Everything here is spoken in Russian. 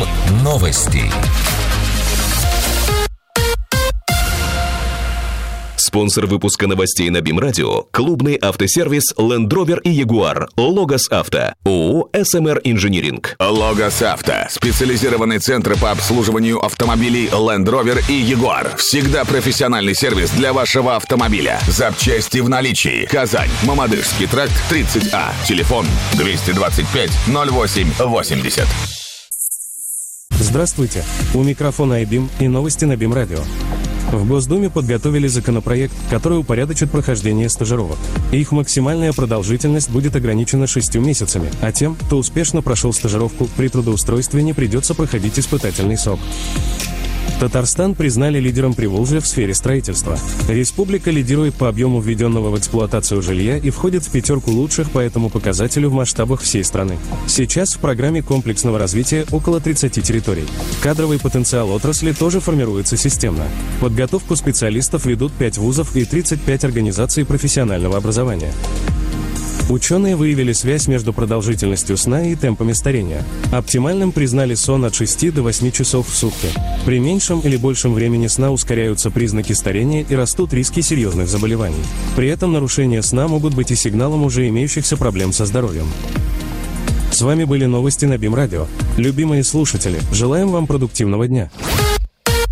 Новости. Спонсор выпуска новостей на БИМ-радио – клубный автосервис Land Rover и Jaguar. Логос Авто. ООО «СМР Инжиниринг». Логос Авто. Специализированный центр по обслуживанию автомобилей Land Rover и Jaguar. Всегда профессиональный сервис для вашего автомобиля. Запчасти в наличии. Казань. Мамадышский тракт, 30А. Телефон 225 08 80. Здравствуйте. У микрофона iBIM и новости на БИМ-радио. В Госдуме подготовили законопроект, который упорядочит прохождение стажировок. Их максимальная продолжительность будет ограничена 6 месяцами, а тем, кто успешно прошел стажировку, при трудоустройстве не придется проходить испытательный срок. Татарстан признали лидером Приволжья в сфере строительства. Республика лидирует по объему введенного в эксплуатацию жилья и входит в пятерку лучших по этому показателю в масштабах всей страны. Сейчас в программе комплексного развития около 30 территорий. Кадровый потенциал отрасли тоже формируется системно. Подготовку специалистов ведут 5 вузов и 35 организаций профессионального образования. Ученые выявили связь между продолжительностью сна и темпами старения. Оптимальным признали сон от 6 до 8 часов в сутки. При меньшем или большем времени сна ускоряются признаки старения и растут риски серьезных заболеваний. При этом нарушения сна могут быть и сигналом уже имеющихся проблем со здоровьем. С вами были новости на БИМ-радио. Любимые слушатели, желаем вам продуктивного дня.